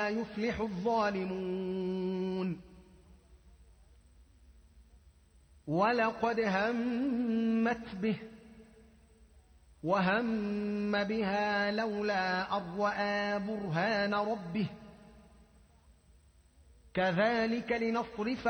يفلح الظالمون ولقد همت به وهم بها لولا أن رأى برهان ربه كذلك لنصرف